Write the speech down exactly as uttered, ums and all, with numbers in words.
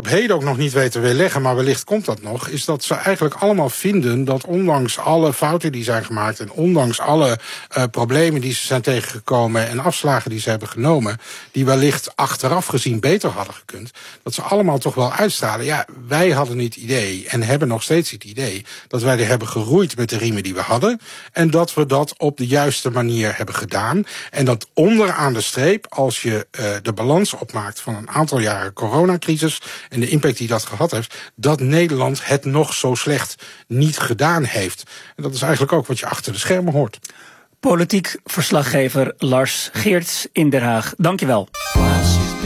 op heden ook nog niet weten weerleggen, maar wellicht komt dat nog, is dat ze eigenlijk allemaal vinden dat ondanks alle fouten die zijn gemaakt en ondanks alle uh, problemen die ze zijn tegengekomen en afslagen die ze hebben genomen, die wellicht achteraf gezien beter hadden gekund, dat ze allemaal toch wel uitstralen. Ja, wij hadden het idee en hebben nog steeds het idee dat wij er hebben geroeid met de riemen die we hadden en dat we dat op de juiste manier hebben gedaan. En dat onderaan de streep, als je uh, de balans opmaakt van een aantal jaren coronacrisis en de impact die dat gehad heeft, dat Nederland het nog zo slecht niet gedaan heeft. En dat is eigenlijk ook wat je achter de schermen hoort. Politiek verslaggever Lars Geerts in Den Haag. Dank je wel.